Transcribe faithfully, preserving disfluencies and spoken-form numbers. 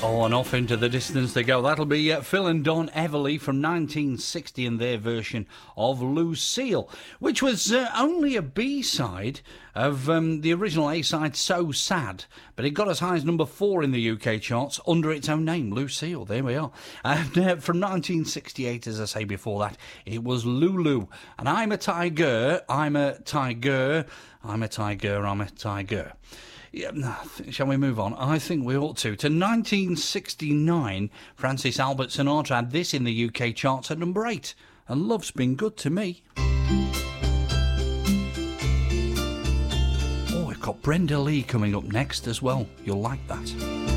Oh, and off into the distance they go. That'll be uh, Phil and Don Everly from nineteen sixty and their version of Lucille, which was uh, only a B-side of um, the original A-side So Sad, but it got as high as number four in the U K charts under its own name, Lucille. There we are. And uh, from nineteen sixty-eight, as I say before that, it was Lulu. And I'm a tiger, I'm a tiger, I'm a tiger, I'm a tiger. Yeah, shall we move on? I think we ought to. To nineteen sixty-nine, Francis Albert Sinatra had this in the U K charts at number eight. And Love's Been Good to Me. Oh, we've got Brenda Lee coming up next as well. You'll like that.